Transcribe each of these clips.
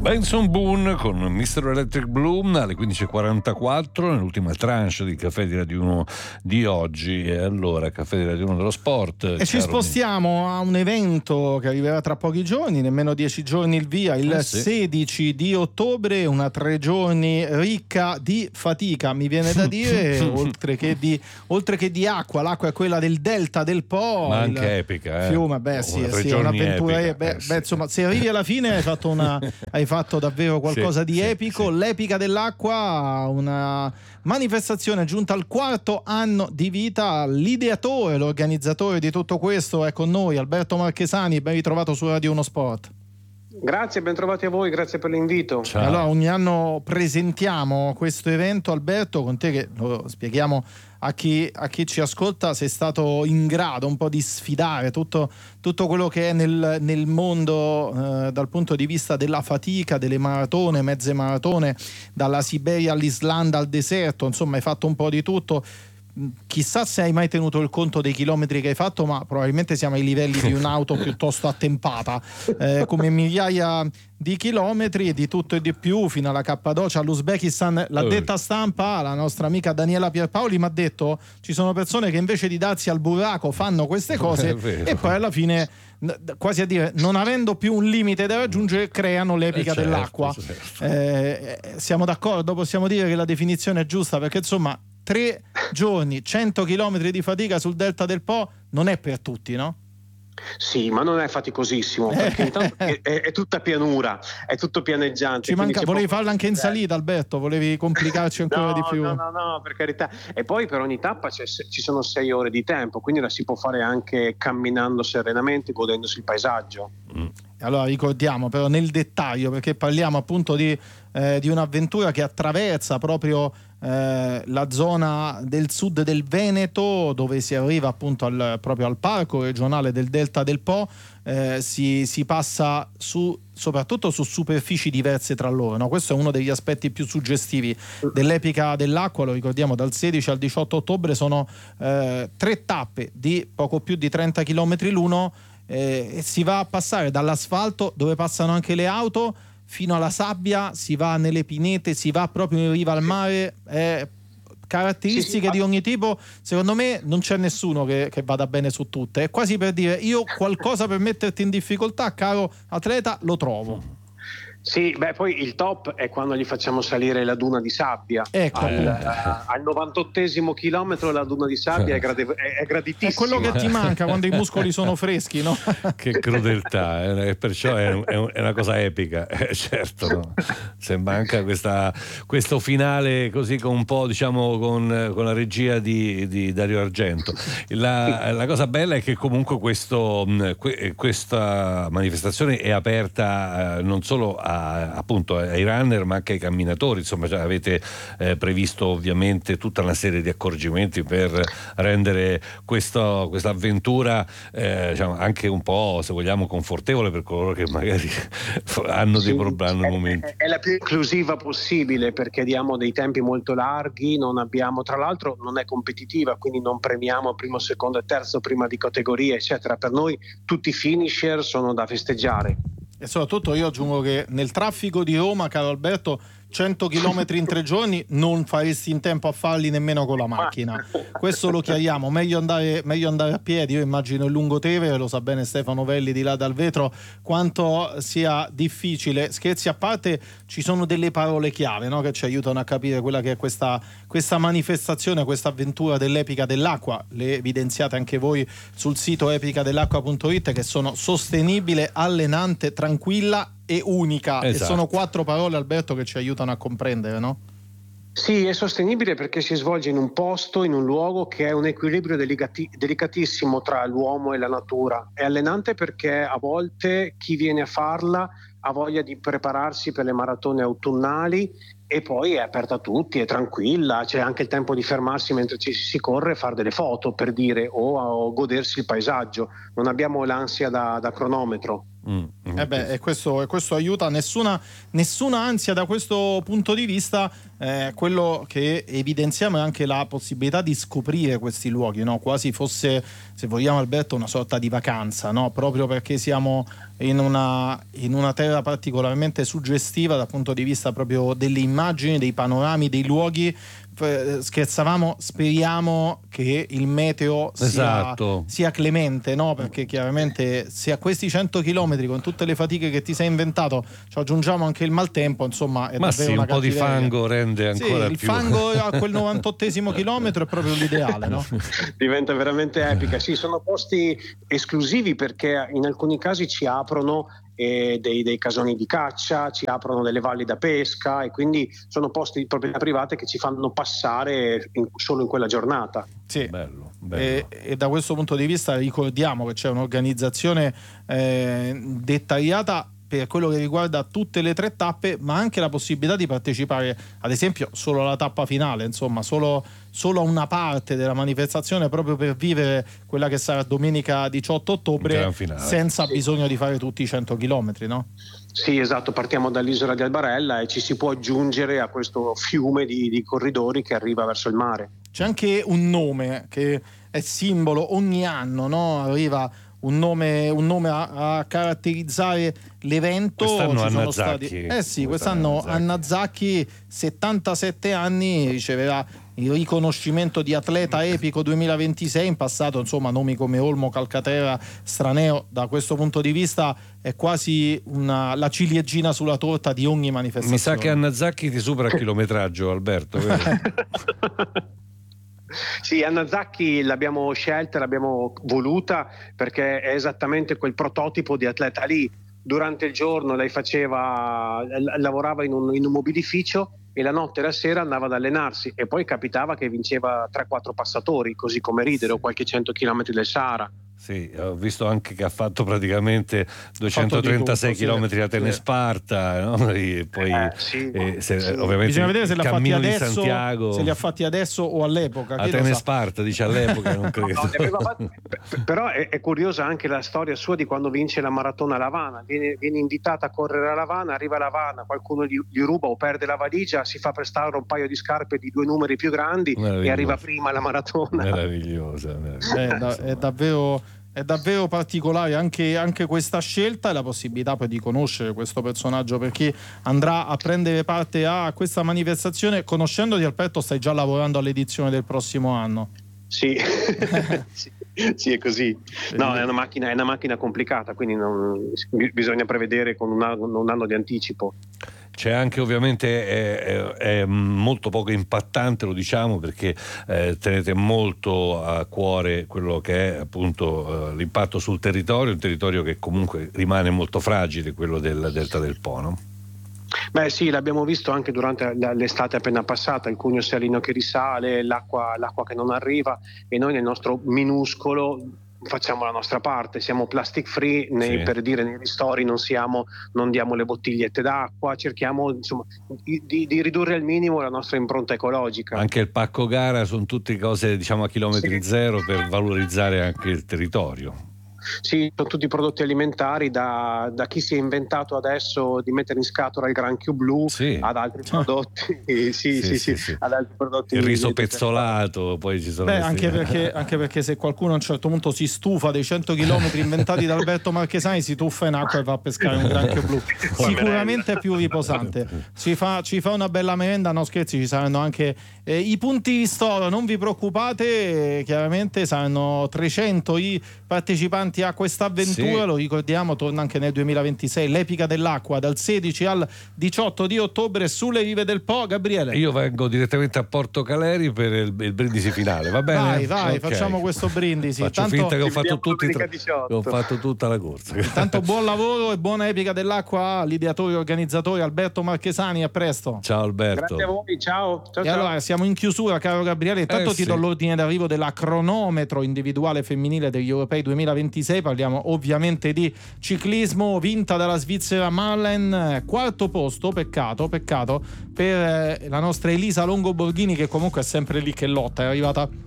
Benson Boone con Mr. Electric Blue alle 15.44 nell'ultima tranche di Caffè di Radio 1 di oggi. E allora Caffè di Radio 1 dello sport, e ci spostiamo a un evento che arriverà tra pochi giorni, nemmeno 10 giorni il via, il 16 di ottobre, una 3 giorni ricca di fatica, mi viene da dire, oltre che di acqua. L'acqua è quella del delta del Po, ma anche epica, fiume, è un'avventura epica, insomma, se arrivi alla fine hai fatto davvero qualcosa di epico. L'epica dell'acqua, una manifestazione giunta al 4º anno di vita. L'ideatore, l'organizzatore di tutto questo è con noi, Alberto Marchesani. Ben ritrovato su Radio 1 Sport. Grazie, ben trovati a voi, grazie per l'invito. Ciao. Allora, ogni anno presentiamo questo evento, Alberto, con te che lo spieghiamo a chi ci ascolta, sei stato in grado un po' di sfidare tutto quello che è nel mondo dal punto di vista della fatica, delle maratone, mezze maratone, dalla Siberia all'Islanda al deserto, insomma hai fatto un po' di tutto. Chissà se hai mai tenuto il conto dei chilometri che hai fatto, ma probabilmente siamo ai livelli di un'auto piuttosto attempata, come migliaia di chilometri e di tutto e di più, fino alla Cappadocia, all'Uzbekistan. L'ha detta stampa, la nostra amica Daniela Pierpaoli mi ha detto: ci sono persone che invece di darsi al burraco fanno queste cose e poi alla fine, quasi a dire, non avendo più un limite da raggiungere, creano l'epica dell'acqua. Siamo d'accordo? Possiamo dire che la definizione è giusta, perché insomma 3 giorni, 100 chilometri di fatica sul delta del Po non è per tutti, no? Sì, ma non è faticosissimo, perché intanto è tutta pianura, è tutto pianeggiante. Volevi farla anche in salita, Alberto? Volevi complicarci ancora di più? No, per carità. E poi per ogni tappa ci sono 6 ore di tempo, quindi la si può fare anche camminando serenamente, godendosi il paesaggio. Allora ricordiamo però nel dettaglio, perché parliamo appunto di un'avventura che attraversa proprio la zona del sud del Veneto, dove si arriva appunto proprio al parco regionale del Delta del Po. Si passa soprattutto su superfici diverse tra loro, no? Questo è uno degli aspetti più suggestivi dell'epica dell'acqua. Lo ricordiamo, dal 16 al 18 ottobre sono 3 tappe di poco più di 30 km l'uno, e si va a passare dall'asfalto, dove passano anche le auto, fino alla sabbia, si va nelle pinete, si va proprio in riva al mare. Caratteristiche di ogni tipo. Secondo me non c'è nessuno che vada bene su tutte. È quasi per dire: io qualcosa per metterti in difficoltà, caro atleta, lo trovo. Sì, poi il top è quando gli facciamo salire la duna di sabbia. Ecco, al 98esimo chilometro la duna di sabbia è graditissima. È quello che ti manca quando i muscoli sono freschi, no? Che crudeltà, perciò è una cosa epica, certo, no? Se manca questo finale così, con un po', diciamo, con la regia di Dario Argento. La cosa bella è che comunque questa manifestazione è aperta non solo appunto ai runner, ma anche ai camminatori. Insomma, avete previsto ovviamente tutta una serie di accorgimenti per rendere questa avventura diciamo anche un po', se vogliamo, confortevole per coloro che magari hanno dei problemi. È la più inclusiva possibile, perché diamo dei tempi molto larghi, tra l'altro non è competitiva, quindi non premiamo primo, secondo e terzo prima di categoria, eccetera. Per noi tutti i finisher sono da festeggiare. E soprattutto io aggiungo che nel traffico di Roma, caro Alberto, 100 chilometri in 3 giorni non faresti in tempo a farli nemmeno con la macchina. Questo lo chiariamo. Meglio andare a piedi. Io immagino il Lungotevere, lo sa bene Stefano Velli di là dal vetro, quanto sia difficile. Scherzi a parte, ci sono delle parole chiave, no, che ci aiutano a capire quella che è questa manifestazione, questa avventura dell'epica dell'acqua. Le evidenziate anche voi sul sito epicadell'acqua.it, che sono sostenibile, allenante, tranquilla e unica. Esatto. E sono 4 parole, Alberto, che ci aiutano a comprendere, no? Sì, è sostenibile perché si svolge in un posto, in un luogo che è un equilibrio delicatissimo tra l'uomo e la natura. È allenante perché a volte chi viene a farla ha voglia di prepararsi per le maratone autunnali, e poi è aperta a tutti, è tranquilla, c'è anche il tempo di fermarsi mentre ci si corre e fare delle foto, per dire, o godersi il paesaggio. Non abbiamo l'ansia da cronometro. E questo aiuta, nessuna ansia da questo punto di vista. Quello che evidenziamo è anche la possibilità di scoprire questi luoghi, no? Quasi fosse, se vogliamo Alberto, una sorta di vacanza, no? Proprio perché siamo in una terra particolarmente suggestiva dal punto di vista proprio delle immagini, dei panorami, dei luoghi. Scherzavamo, speriamo che il meteo sia clemente, no? Perché chiaramente se a questi 100 chilometri con tutte le fatiche che ti sei inventato ci aggiungiamo anche il maltempo, insomma è davvero una un po' di fango rende ancora il più. fango a quel 98esimo chilometro è proprio l'ideale, no? Diventa veramente epica. Sì, sono posti esclusivi perché in alcuni casi ci aprono dei casoni di caccia, ci aprono delle valli da pesca, e quindi sono posti di proprietà private che ci fanno passare solo in quella giornata. Sì. Bello. E da questo punto di vista ricordiamo che c'è un'organizzazione dettagliata per quello che riguarda tutte le 3 tappe, ma anche la possibilità di partecipare ad esempio solo alla tappa finale, insomma solo a una parte della manifestazione, proprio per vivere quella che sarà domenica 18 ottobre senza bisogno di fare tutti i 100 chilometri, no? Sì, esatto, partiamo dall'isola di Albarella e ci si può aggiungere a questo fiume di corridori che arriva verso il mare. C'è anche un nome che è simbolo ogni anno, no? Arriva un nome a caratterizzare l'evento. Quest'anno Anna Zacchi. Quest'anno Anna Zacchi, 77 anni, riceverà il riconoscimento di atleta epico 2026. In passato, insomma, nomi come Olmo, Calcaterra, Straneo, da questo punto di vista è quasi la ciliegina sulla torta di ogni manifestazione. Mi sa che Anna Zacchi ti supera il chilometraggio, Alberto. Sì, Anna Zacchi l'abbiamo scelta, l'abbiamo voluta perché è esattamente quel prototipo di atleta lì. Durante il giorno lei lavorava in un mobilificio e la notte e la sera andava ad allenarsi, e poi capitava che vinceva 3-4 passatori, così come Ridere o qualche 100 chilometri del Sahara. Sì, ho visto anche che ha fatto praticamente 236 chilometri a Tenesparta, no? E poi ovviamente bisogna vedere se li ha fatti adesso o all'epoca. A Tenesparta, dice all'epoca, non credo. Però è curiosa anche la storia sua di quando vince la maratona a L'Avana. Viene invitata a correre a L'Avana, arriva a L'Avana, qualcuno gli ruba o perde la valigia, si fa prestare un paio di scarpe di 2 numeri più grandi e arriva prima alla maratona. Meravigliosa. È davvero particolare anche questa scelta e la possibilità poi di conoscere questo personaggio per chi andrà a prendere parte a questa manifestazione. Conoscendoti, Alberto, stai già lavorando all'edizione del prossimo anno? Sì. Sì, è così. No, è una macchina complicata, quindi bisogna prevedere con un anno di anticipo. C'è anche, ovviamente è molto poco impattante, lo diciamo perché tenete molto a cuore quello che è appunto l'impatto sul territorio, un territorio che comunque rimane molto fragile, quello del Delta del Po, no? Beh sì, l'abbiamo visto anche durante l'estate appena passata, il cuneo salino che risale, l'acqua che non arriva, e noi nel nostro minuscolo facciamo la nostra parte, siamo plastic free, per dire nei ristori non diamo le bottigliette d'acqua, cerchiamo insomma di ridurre al minimo la nostra impronta ecologica. Anche il pacco gara sono tutte cose, diciamo, a chilometri zero, per valorizzare anche il territorio. Sì, sono tutti prodotti alimentari, da chi si è inventato adesso di mettere in scatola il granchio blu ad altri prodotti. Ad altri prodotti. Il riso pezzolato, poi ci sono. Anche perché se qualcuno a un certo punto si stufa dei 100 chilometri inventati da Alberto Marchesani, si tuffa in acqua e va a pescare un granchio blu. Sicuramente è più riposante. Ci fa una bella merenda, no scherzi, ci saranno anche i punti di ristoro, non vi preoccupate, chiaramente saranno 300 i partecipanti a questa avventura. Lo ricordiamo, torna anche nel 2026 l'Epica dell'Acqua dal 16 al 18 di ottobre sulle rive del Po. Gabriele, io vengo direttamente a Porto Caleri per il brindisi finale, va bene? Vai, okay. Facciamo questo brindisi. Faccio finta che ho fatto tutta la corsa. Tanto buon lavoro e buona Epica dell'Acqua all'ideatore e organizzatore Alberto Marchesani. A presto. Ciao Alberto. Grazie a voi, ciao. Allora siamo in chiusura, caro Gabriele. Intanto ti do l'ordine d'arrivo della cronometro individuale femminile degli Europei 2026. Parliamo ovviamente di ciclismo, vinta dalla Svizzera Marlen, 4º posto, peccato per la nostra Elisa Longo Borghini, che comunque è sempre lì che lotta, è arrivata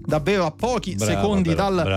davvero a pochi secondi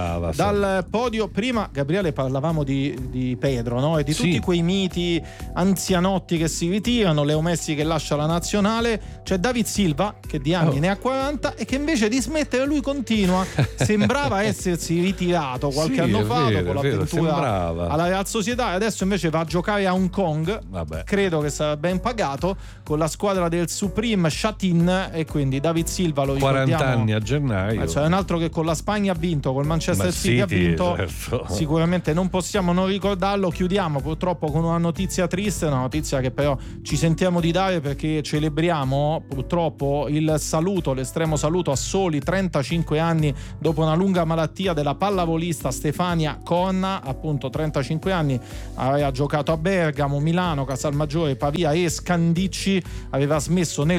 dal podio. Prima, Gabriele, parlavamo di Pedro, no? E di tutti quei miti anzianotti che si ritirano, Leo Messi che lascia la nazionale, c'è David Silva che di anni ne ha 40 e che invece di smettere lui continua. Sembrava essersi ritirato qualche anno fa dopo l'avventura alla Real Sociedad, e adesso invece va a giocare a Hong Kong. Credo che sarà ben pagato con la squadra del Supreme Shatin, e quindi David Silva lo ricordiamo, 40 anni a gennaio. Cioè un altro che con la Spagna ha vinto, col Manchester City ha vinto, certo. Sicuramente non possiamo non ricordarlo. Chiudiamo purtroppo con una notizia triste, una notizia che però ci sentiamo di dare perché celebriamo purtroppo il saluto, l'estremo saluto a soli 35 anni dopo una lunga malattia della pallavolista Stefania Conna. Appunto 35 anni, aveva giocato a Bergamo, Milano, Casalmaggiore, Pavia e Scandicci, aveva smesso nel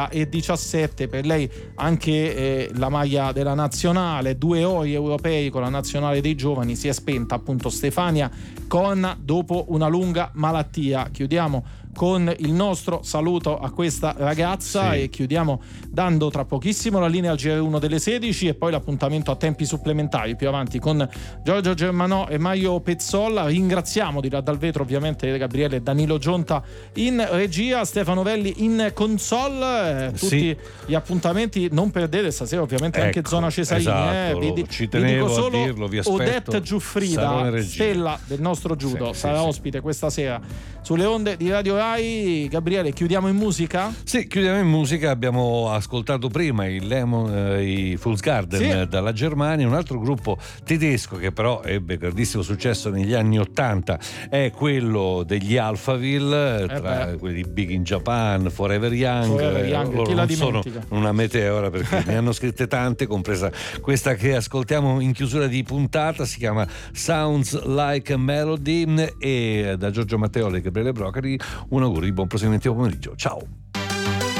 2017. Per lei anche la maglia della nazionale, 2 ori europei con la nazionale dei giovani. Si è spenta appunto Stefania Conna dopo una lunga malattia. Chiudiamo con il nostro saluto a questa ragazza e chiudiamo dando tra pochissimo la linea al GR1 delle 16 e poi l'appuntamento a tempi supplementari più avanti con Giorgio Germanò e Mario Pezzolla. Ringraziamo di là dal vetro ovviamente Gabriele e Danilo Gionta in regia, Stefano Velli in console. Tutti gli appuntamenti non perdete stasera ovviamente, anche Zona Cesarini, ci tenevo vi dico solo a dirlo, vi aspetto. Odette Giuffrida, stella del nostro judo, sarà ospite questa sera sulle onde di Radio Rai. Gabriele, chiudiamo in musica? Sì, chiudiamo in musica. Abbiamo ascoltato prima i Fools Garden dalla Germania, un altro gruppo tedesco che però ebbe grandissimo successo negli anni '80 è quello degli Alphaville, tra quelli di Big in Japan, Forever Young. Loro chi la non dimentica? Sono una meteora perché ne hanno scritte tante, compresa questa che ascoltiamo in chiusura di puntata, si chiama Sounds Like a Melody, e da Giorgio Matteoli e Gabriele Brocari un augurio di buon proseguimento pomeriggio. Ciao.